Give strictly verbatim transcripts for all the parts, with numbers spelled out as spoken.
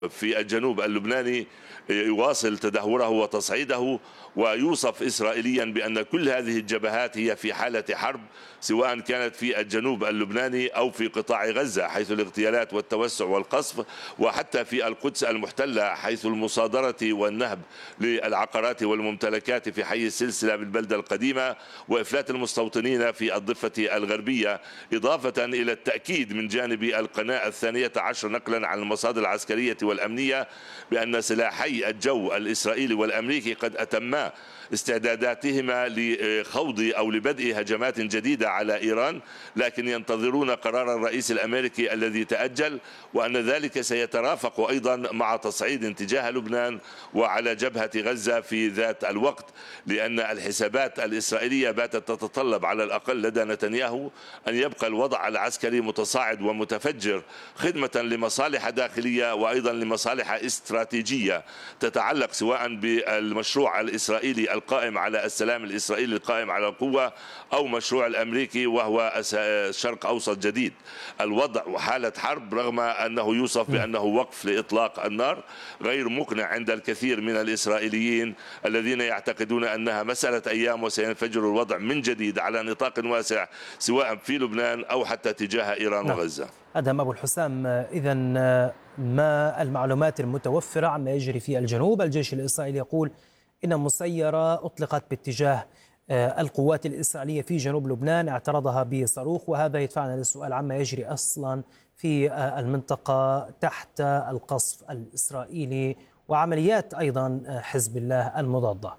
في الجنوب اللبناني يواصل تدهوره وتصعيده، ويوصف إسرائيليا بأن كل هذه الجبهات هي في حالة حرب، سواء كانت في الجنوب اللبناني أو في قطاع غزة حيث الاغتيالات والتوسع والقصف، وحتى في القدس المحتلة حيث المصادرة والنهب للعقارات والممتلكات في حي السلسلة بالبلدة القديمة، وإفلات المستوطنين في الضفة الغربية، إضافة إلى التأكيد من جانب القناة الثانية عشر نقلا عن المصادر العسكرية والأمنية بأن سلاحي الجو الإسرائيلي والأمريكي قد أتما استعداداتهما لخوض أو لبدء هجمات جديدة على إيران، لكن ينتظرون قرار الرئيس الأمريكي الذي تأجل، وأن ذلك سيترافق أيضا مع تصعيد تجاه لبنان وعلى جبهة غزة في ذات الوقت، لأن الحسابات الإسرائيلية باتت تتطلب على الأقل لدى نتنياهو أن يبقى الوضع العسكري متصاعد ومتفجر خدمة لمصالح داخلية وأيضا لمصالح استراتيجية تتعلق سواء بالمشروع الإسرائيلي القائم على السلام الإسرائيلي القائم على القوة أو مشروع الأمريكي وهو شرق أوسط جديد. الوضع حالة حرب رغم أنه يوصف بأنه وقف لإطلاق النار غير مقنع عند الكثير من الإسرائيليين الذين يعتقدون أنها مسألة أيام وسينفجر الوضع من جديد على نطاق واسع سواء في لبنان أو حتى تجاه إيران نعم. وغزة. أدهم أبو الحسام، إذن ما المعلومات المتوفرة عما يجري في الجنوب؟ الجيش الإسرائيلي يقول إن مسيرة أطلقت باتجاه القوات الإسرائيلية في جنوب لبنان اعترضها بصاروخ، وهذا يدفعنا للسؤال عما يجري أصلا في المنطقة تحت القصف الإسرائيلي وعمليات أيضا حزب الله المضادة.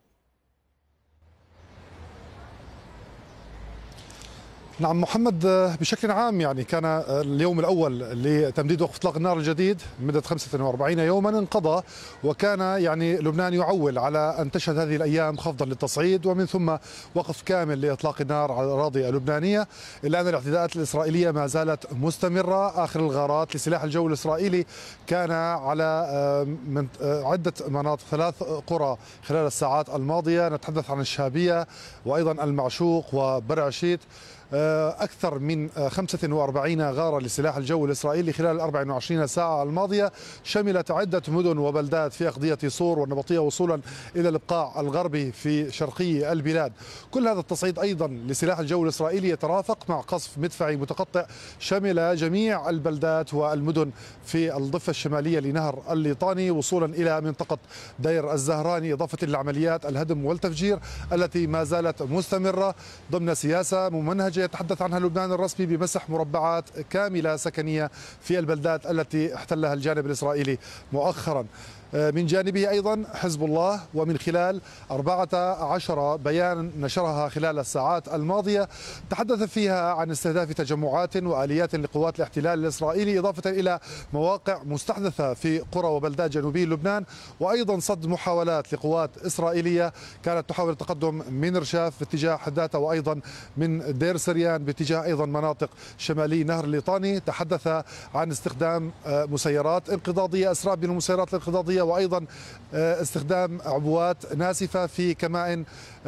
نعم محمد، بشكل عام يعني كان اليوم الأول لتمديد وقف إطلاق النار الجديد مدة خمسة وأربعين يوما انقضى، وكان يعني لبنان يعول على أن تشهد هذه الأيام خفضا للتصعيد ومن ثم وقف كامل لإطلاق النار على الأراضي اللبنانية، إلا أن الاعتداءات الإسرائيلية ما زالت مستمرة. آخر الغارات لسلاح الجو الإسرائيلي كان على عدة مناطق، ثلاث قرى خلال الساعات الماضية، نتحدث عن الشهابية وأيضا المعشوق وبرعشيت. أكثر من خمسة وأربعين غارة لسلاح الجو الإسرائيلي خلال أربع وعشرين ساعة الماضية، شملت عدة مدن وبلدات في أقضية صور والنبطية وصولا إلى الإبقاع الغربي في شرقي البلاد. كل هذا التصعيد أيضا لسلاح الجو الإسرائيلي يترافق مع قصف مدفعي متقطع شمل جميع البلدات والمدن في الضفة الشمالية لنهر الليطاني وصولا إلى منطقة دير الزهراني، إضافة إلى عمليات الهدم والتفجير التي ما زالت مستمرة ضمن سياسة ممنهجة يتحدث عنها لبنان الرسمي بمسح مربعات كاملة سكنية في البلدات التي احتلها الجانب الإسرائيلي مؤخرا. من جانبه أيضا حزب الله، ومن خلال أربعة عشر بيان نشرها خلال الساعات الماضية تحدث فيها عن استهداف تجمعات وآليات لقوات الاحتلال الإسرائيلي، إضافة إلى مواقع مستحدثة في قرى وبلدات جنوبي لبنان، وأيضا صد محاولات لقوات إسرائيلية كانت تحاول التقدم من رشاف باتجاه حداثة وأيضا من دير سريان باتجاه أيضا مناطق شمالي نهر الليطاني. تحدث عن استخدام مسيرات انقضاضية، أسراب من المسيرات الانقضاضية، وأيضا استخدام عبوات ناسفة في كمائن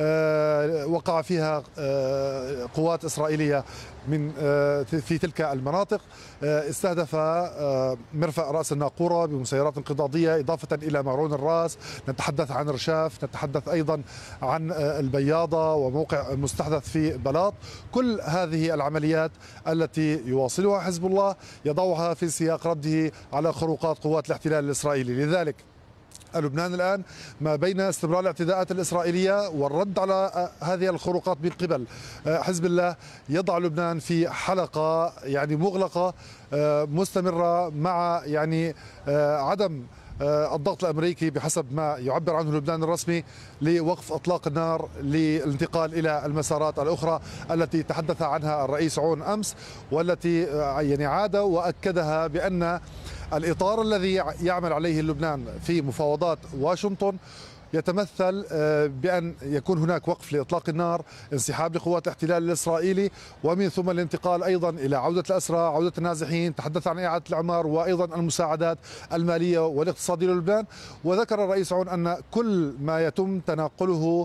وقع فيها قوات إسرائيلية من في تلك المناطق. استهدف مرفأ رأس الناقورة بمسيرات انقضاضية، إضافة إلى مارون الراس، نتحدث عن رشاف، نتحدث أيضا عن البياضة وموقع مستحدث في بلاط. كل هذه العمليات التي يواصلها حزب الله يضعها في سياق رده على خروقات قوات الاحتلال الإسرائيلي. لذلك لبنان الآن ما بين استمرار الاعتداءات الإسرائيلية والرد على هذه الخروقات من قبل حزب الله يضع لبنان في حلقة يعني مغلقة مستمرة مع يعني عدم الضغط الأمريكي بحسب ما يعبر عنه لبنان الرسمي لوقف إطلاق النار للانتقال إلى المسارات الأخرى التي تحدث عنها الرئيس عون أمس، والتي يعني عاد وأكدها بأن الإطار الذي يعمل عليه لبنان في مفاوضات واشنطن يتمثل بأن يكون هناك وقف لإطلاق النار، انسحاب لقوات الاحتلال الإسرائيلي، ومن ثم الانتقال أيضا إلى عودة الأسرى، عودة النازحين، تحدث عن إعادة الإعمار وأيضا المساعدات المالية والاقتصادية للبنان. وذكر الرئيس عون أن كل ما يتم تناقله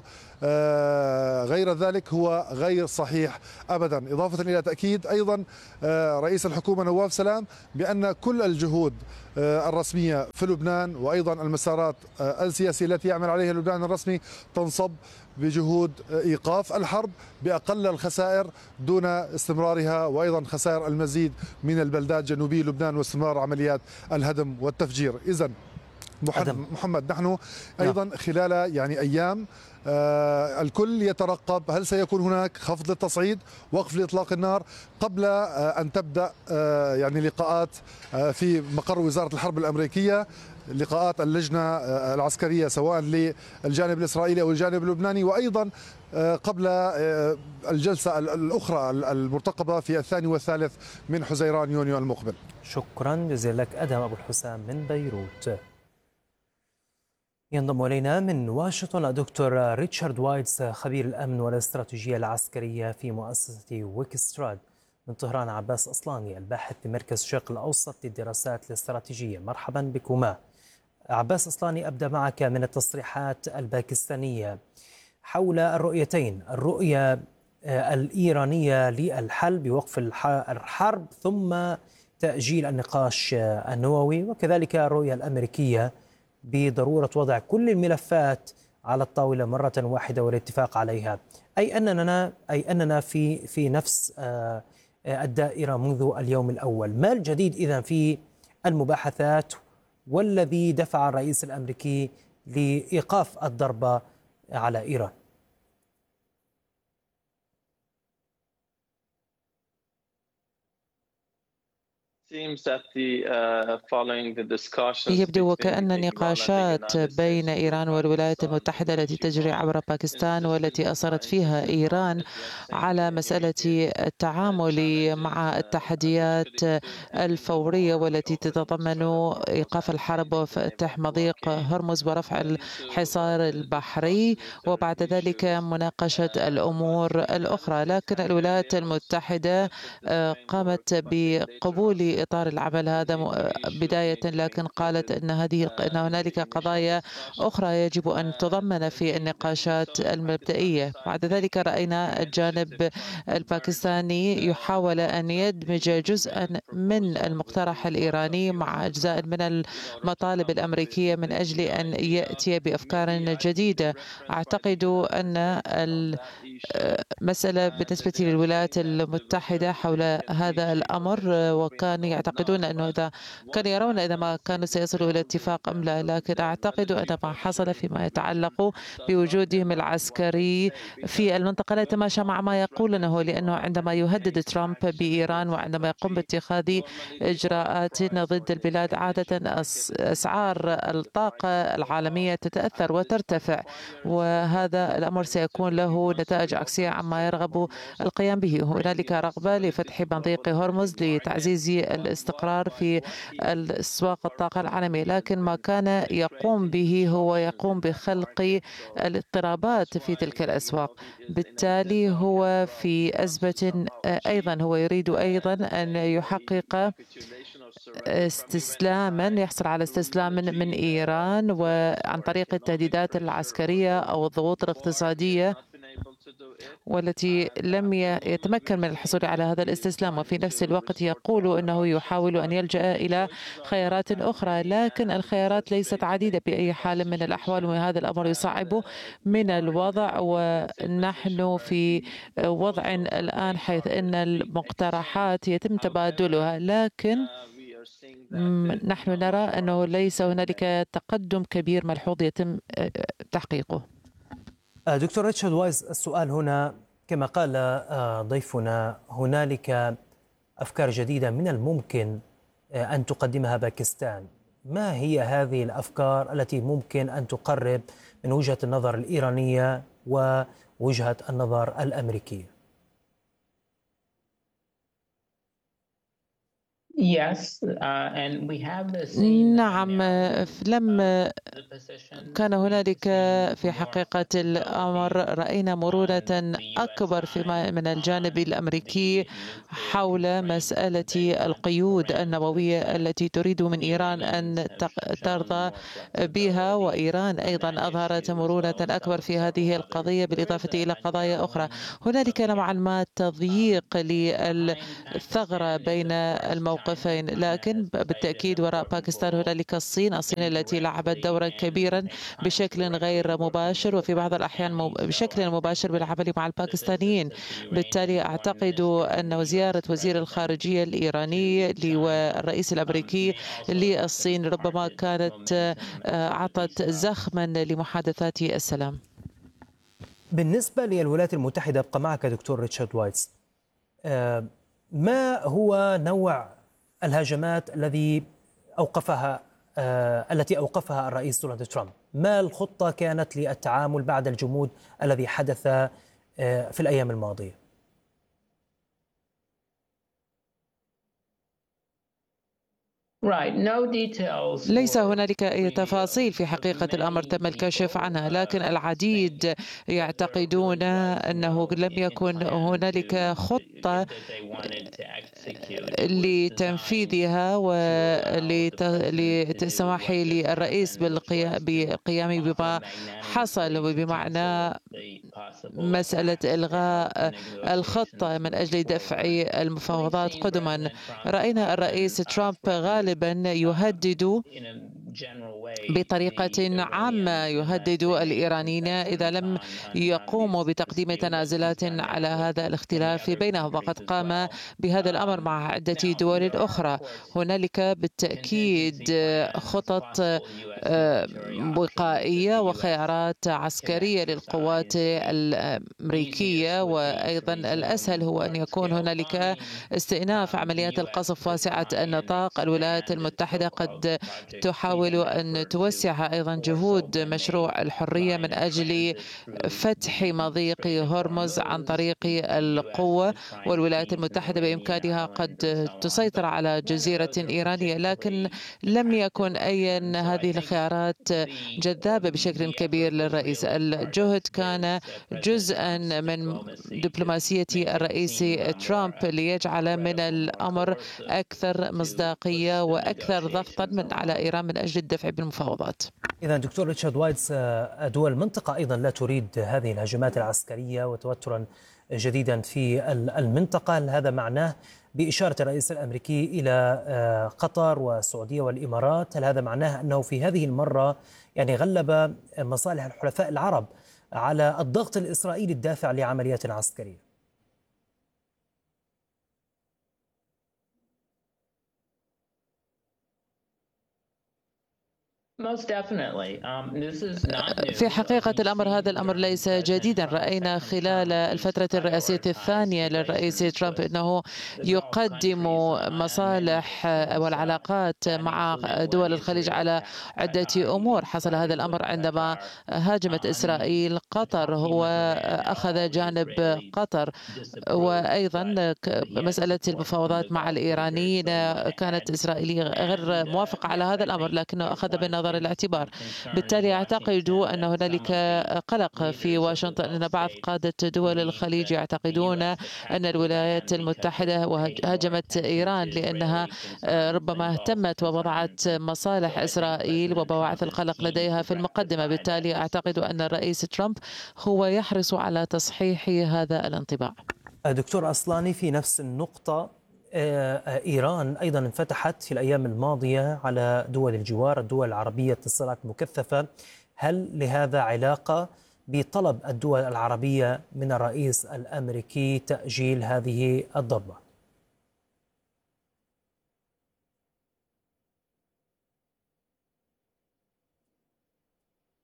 غير ذلك هو غير صحيح أبدا، إضافة إلى تأكيد أيضا رئيس الحكومة نواف سلام بأن كل الجهود الرسمية في لبنان وأيضا المسارات السياسية التي يعمل عليها لبنان الرسمي تنصب بجهود إيقاف الحرب بأقل الخسائر دون استمرارها، وأيضا خسائر المزيد من البلدات جنوبي لبنان واستمرار عمليات الهدم والتفجير. إذن محمد، نحن أيضا خلال يعني أيام آه الكل يترقب هل سيكون هناك خفض للتصعيد، وقف لإطلاق النار قبل آه أن تبدأ آه يعني لقاءات آه في مقر وزارة الحرب الأمريكية، لقاءات اللجنة آه العسكرية سواء للجانب الإسرائيلي أو الجانب اللبناني، وأيضا آه قبل آه الجلسة الأخرى المرتقبة في الثاني والثالث من حزيران يونيو المقبل. شكرا جزيلا لك أدهم أبو الحسام من بيروت. ينضم إلينا من واشنطن الدكتور ريتشارد وايتس خبير الأمن والاستراتيجية العسكرية في مؤسسة ويكستراد. من طهران عباس أصلاني الباحث بمركز الشرق الأوسط للدراسات الاستراتيجية. مرحبا بكما. عباس أصلاني، أبدأ معك من التصريحات الباكستانية حول الرؤيتين، الرؤية الإيرانية للحل بوقف الحرب ثم تأجيل النقاش النووي، وكذلك الرؤية الأمريكية بضرورة وضع كل الملفات على الطاولة مرة واحدة والاتفاق عليها. أي أننا أي أننا في في نفس الدائرة منذ اليوم الأول. ما الجديد إذن في المباحثات والذي دفع الرئيس الأمريكي لإيقاف الضربة على إيران؟ يبدو وكأن النقاشات بين إيران والولايات المتحدة التي تجري عبر باكستان والتي أصرت فيها إيران على مسألة التعامل مع التحديات الفورية والتي تتضمن إيقاف الحرب وفتح مضيق هرمز ورفع الحصار البحري، وبعد ذلك مناقشة الأمور الأخرى. لكن الولايات المتحدة قامت بقبول إطار العمل هذا بداية، لكن قالت أن هذه أن هنالك قضايا أخرى يجب أن تضمن في النقاشات المبدئية. بعد ذلك رأينا الجانب الباكستاني يحاول أن يدمج جزءا من المقترح الإيراني مع أجزاء من المطالب الأمريكية من أجل أن يأتي بأفكار جديدة. أعتقد أن المسألة بالنسبة للولايات المتحدة حول هذا الأمر، وكانوا يعتقدون أنه إذا كانوا يرون إذا ما كانوا سيصلوا إلى اتفاق أم لا، لكن أعتقد أن ما حصل فيما يتعلق بوجودهم العسكري في المنطقة لا يتماشى مع ما يقولونه، لأنه عندما يهدد ترامب بإيران وعندما يقوم باتخاذ إجراءات ضد البلاد عادة أسعار الطاقة العالمية تتأثر وترتفع، وهذا الأمر سيكون له نتائج عكسية عما يرغب القيام به. هنالك رغبة لفتح مضيق هرمز لتعزيز الاستقرار في أسواق الطاقة العالمية، لكن ما كان يقوم به هو يقوم بخلق الاضطرابات في تلك الأسواق. بالتالي هو في أزمة أيضا، هو يريد أيضا أن يحقق استسلاما، يحصل على استسلام من إيران وعن طريق التهديدات العسكرية أو الضغوط الاقتصادية، والتي لم يتمكن من الحصول على هذا الاستسلام. وفي نفس الوقت يقول أنه يحاول أن يلجأ إلى خيارات أخرى، لكن الخيارات ليست عديدة بأي حال من الأحوال، وهذا الأمر يصعب من الوضع. ونحن في وضع الآن حيث أن المقترحات يتم تبادلها، لكن نحن نرى أنه ليس هنالك تقدم كبير ملحوظ يتم تحقيقه. دكتور ريتشارد وايز، السؤال هنا كما قال ضيفنا هنالك أفكار جديدة من الممكن أن تقدمها باكستان. ما هي هذه الأفكار التي ممكن أن تقرب من وجهة النظر الإيرانية ووجهة النظر الأمريكية؟ نعم، لم كان هنالك في حقيقة الأمر رأينا مرونة أكبر فيما من الجانب الأمريكي حول مسألة القيود النووية التي تريد من إيران أن ترضى بها، وإيران أيضا أظهرت مرونة أكبر في هذه القضية بالإضافة إلى قضايا أخرى. هنالك نوعا ما تضييق للثغرة بين الموقفين، لكن بالتأكيد وراء باكستان هنالك الصين الصين التي لعبت دورا كبيرا بشكل غير مباشر وفي بعض الأحيان بشكل مباشر بالعمل مع الباكستانيين. بالتالي أعتقد أن زيارة وزير الخارجية الإيراني والرئيس الأمريكي للصين ربما كانت أعطت زخما لمحادثات السلام. بالنسبة للولايات المتحدة، أبقى معك دكتور ريتشارد وايتس، ما هو نوع الهجمات الذي أوقفها التي أوقفها الرئيس دونالد ترامب؟ ما الخطة كانت للتعامل بعد الجمود الذي حدث في الأيام الماضية؟ ليس هنالك أي تفاصيل في حقيقة الأمر تم الكشف عنها، لكن العديد يعتقدون أنه لم يكن هنالك خطة لتنفيذها وللسماح للرئيس بالقيام بما حصل، وبمعنى مسألة إلغاء الخطة من أجل دفع المفاوضات قدما. رأينا الرئيس ترامب غالبا يهدد بطريقة عامة، يهدد الإيرانيين إذا لم يقوموا بتقديم تنازلات على هذا الاختلاف بينهم، وقد قام بهذا الأمر مع عدة دول أخرى. هنالك بالتأكيد خطط وقائية وخيارات عسكرية للقوات الأمريكية، وأيضا الأسهل هو أن يكون هنالك استئناف عمليات القصف واسعة النطاق. الولايات المتحدة قد تحاول أن توسع أيضا جهود مشروع الحرية من أجل فتح مضيق هرمز عن طريق القوة، والولايات المتحدة بإمكانها قد تسيطر على جزيرة إيرانية، لكن لم يكن أي هذه الخيارات جذابة بشكل كبير للرئيس. الجهد كان جزءا من دبلوماسية الرئيس ترامب ليجعل من الأمر أكثر مصداقية وأكثر ضغطا من على إيران من أجل الدفع بالمفاوضات. إذا دكتور ريتشارد وايتس، دول المنطقة أيضا لا تريد هذه الهجمات العسكرية وتوترا جديدا في المنطقة، هل هذا معناه بإشارة الرئيس الأمريكي إلى قطر والسعودية والإمارات، هل هذا معناه أنه في هذه المرة يعني غلب مصالح الحلفاء العرب على الضغط الإسرائيلي الدافع لعمليات عسكرية؟ في حقيقة الأمر هذا الأمر ليس جديدا. رأينا خلال الفترة الرئاسية الثانية للرئيس ترامب أنه يقدم مصالح والعلاقات مع دول الخليج على عدة أمور. حصل هذا الأمر عندما هاجمت إسرائيل قطر، هو أخذ جانب قطر، وأيضا مسألة المفاوضات مع الإيرانيين كانت إسرائيل غير موافقة على هذا الأمر، لكنه أخذ بالنظر الاعتبار. بالتالي أعتقد أن هنالك قلق في واشنطن، أن بعض قادة دول الخليج يعتقدون أن الولايات المتحدة هاجمت إيران لأنها ربما اهتمت ووضعت مصالح إسرائيل وبواعث القلق لديها في المقدمة. بالتالي أعتقد أن الرئيس ترامب هو يحرص على تصحيح هذا الانطباع. دكتور أصلاني، في نفس النقطة، إيران أيضا انفتحت في الأيام الماضية على دول الجوار، الدول العربية، اتصالات مكثفة. هل لهذا علاقة بطلب الدول العربية من الرئيس الأمريكي تأجيل هذه الضربة؟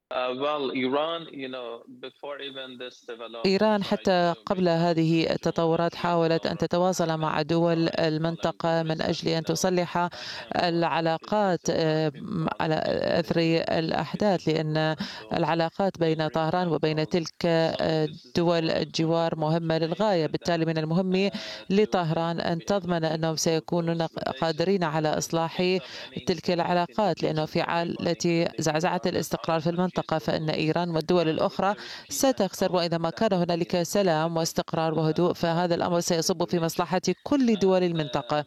إيران حتى قبل هذه التطورات حاولت أن تتواصل مع دول المنطقة من أجل أن تصلح العلاقات على أثر الأحداث، لأن العلاقات بين طهران وبين تلك دول الجوار مهمة للغاية. بالتالي من المهم لطهران أن تضمن أنهم سيكونون قادرين على إصلاح تلك العلاقات، لأنه في حالة زعزعة الاستقرار في المنطقة فإن إيران والدول الأخرى ستخسر، وإذا ما كان هنالك سلام واستقرار وهدوء فهذا الأمر سيصب في مصلحة كل دول المنطقة.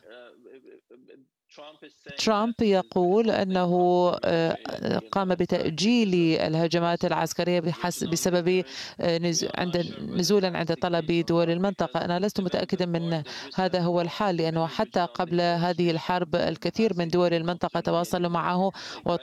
ترامب يقول أنه قام بتأجيل الهجمات العسكرية بسبب عند نزولا عند طلب دول المنطقة. أنا لست متأكدا من هذا هو الحال، لأنه حتى قبل هذه الحرب الكثير من دول المنطقة تواصلوا معه